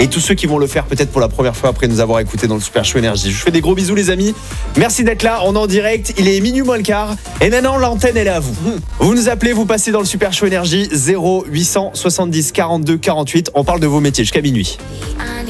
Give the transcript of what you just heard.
et tous ceux qui vont le faire peut-être pour la première fois après nous avoir écoutés dans le Super Show Énergie. Je vous fais des gros bisous les amis. Merci d'être là, on est en direct, il est minuit moins le quart et maintenant l'antenne elle est à vous. Vous nous appelez, vous passez dans le Super Show Énergie 0870 42 48. On parle de vos métiers jusqu'à minuit.